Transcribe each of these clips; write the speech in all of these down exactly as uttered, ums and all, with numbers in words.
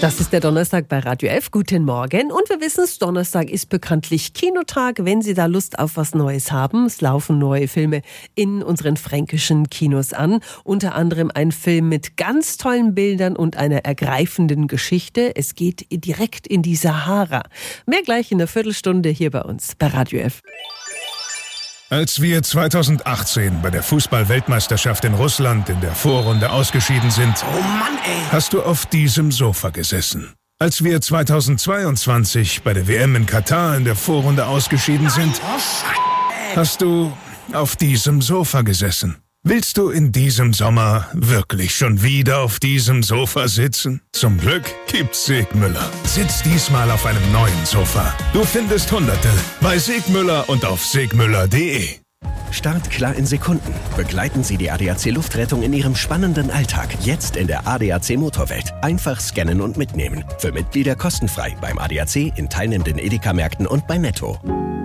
Das ist der Donnerstag bei Radio F. Guten Morgen. Und wir wissen es, Donnerstag ist bekanntlich Kinotag. Wenn Sie da Lust auf was Neues haben, es laufen neue Filme in unseren fränkischen Kinos an. Unter anderem ein Film mit ganz tollen Bildern und einer ergreifenden Geschichte. Es geht direkt in die Sahara. Mehr gleich in einer Viertelstunde hier bei uns bei Radio F. Als wir zweitausendachtzehn bei der Fußball-Weltmeisterschaft in Russland in der Vorrunde ausgeschieden sind, oh Mann, ey. hast du auf diesem Sofa gesessen. Als wir zweitausendzweiundzwanzig bei der W M in Katar in der Vorrunde ausgeschieden sind, hast du auf diesem Sofa gesessen. Willst du in diesem Sommer wirklich schon wieder auf diesem Sofa sitzen? Zum Glück gibt's Segmüller. Sitz diesmal auf einem neuen Sofa. Du findest Hunderte bei Segmüller und auf segmüller punkt de. Startklar in Sekunden. Begleiten Sie die A D A C Luftrettung in Ihrem spannenden Alltag. Jetzt in der A D A C Motorwelt. Einfach scannen und mitnehmen. Für Mitglieder kostenfrei beim A D A C, in teilnehmenden Edeka-Märkten und bei Netto.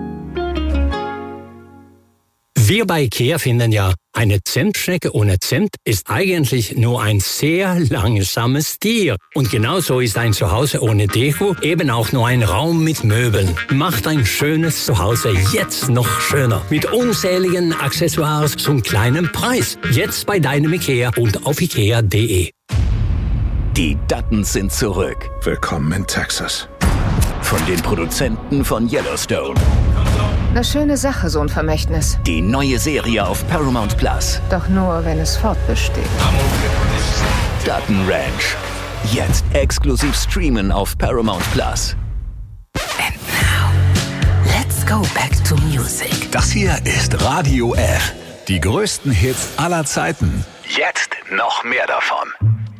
Wir bei IKEA finden ja, eine Zimtschnecke ohne Zimt ist eigentlich nur ein sehr langsames Tier. Und genauso ist ein Zuhause ohne Deko eben auch nur ein Raum mit Möbeln. Macht ein schönes Zuhause jetzt noch schöner. Mit unzähligen Accessoires zum kleinen Preis. Jetzt bei deinem IKEA und auf ikea punkt de. Die Duttons sind zurück. Willkommen in Texas. Von den Produzenten von Yellowstone. Eine schöne Sache, so ein Vermächtnis. Die neue Serie auf Paramount Plus. Doch nur, wenn es fortbesteht. Dutton Ranch. Jetzt exklusiv streamen auf Paramount Plus. And now, let's go back to music. Das hier ist Radio F. Die größten Hits aller Zeiten. Jetzt noch mehr davon.